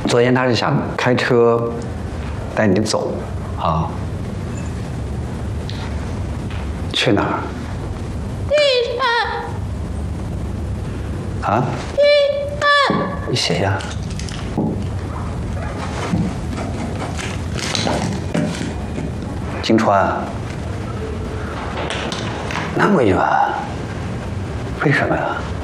昨天他是想开车带你走，啊，去哪儿？ 地产。 啊？ 地产。 你谁呀？金川，那么远，为什么呀？